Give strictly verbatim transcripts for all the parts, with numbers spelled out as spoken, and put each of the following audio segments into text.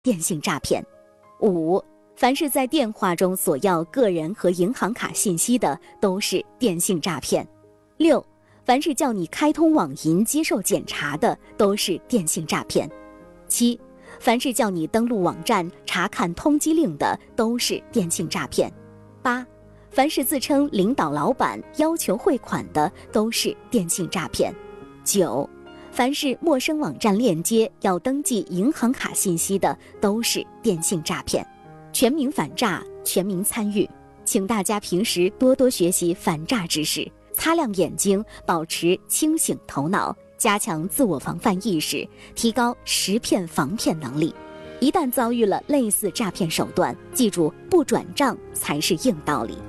电信诈骗。五，凡是在电话中索要个人和银行卡信息的，都是电信诈骗。六，凡是叫你开通网银接受检查的，都是电信诈骗。七，凡是叫你登录网站查看通缉令的，都是电信诈骗。八，凡是自称领导老板要求汇款的，都是电信诈骗。九，凡是陌生网站链接要登记银行卡信息的，都是电信诈骗。全民反诈，全民参与，请大家平时多多学习反诈知识，擦亮眼睛，保持清醒头脑，加强自我防范意识，提高识骗防骗能力。一旦遭遇了类似诈骗手段，记住不转账才是硬道理。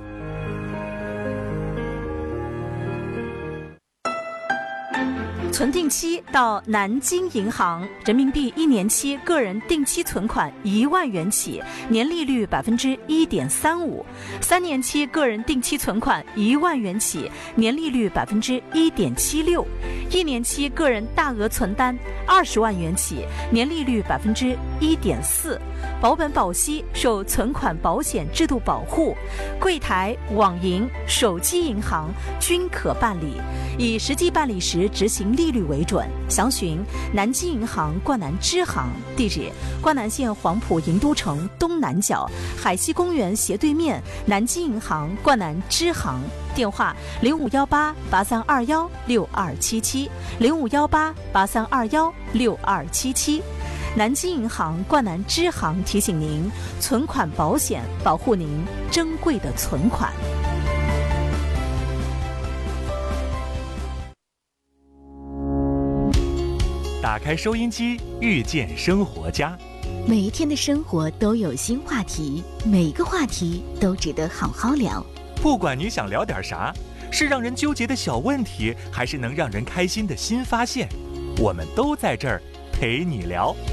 存定期到南京银行，人民币一年期个人定期存款一万元起，年利率百分之一点三五；三年期个人定期存款一万元起，年利率百分之一点七六；一年期个人大额存单二十万元起，年利率百分之一点四。保本保息，受存款保险制度保护，柜台、网银、手机银行均可办理，以实际办理时执行利率为准。详询南京银行冠南支行，地址：冠南县黄埔银都城东南角海西公园斜对面南京银行冠南支行。电话：零五幺八八三二幺六二七七，零五幺八八三二幺六二七七。南京银行冠南支行提醒您：存款保险保护您珍贵的存款。 打开收音机，遇见生活家。 每一天的生活都有新话题，每个话题都值得好好聊。 不管你想聊点啥，是让人纠结的小问题，还是能让人开心的新发现，我们都在这儿陪你聊。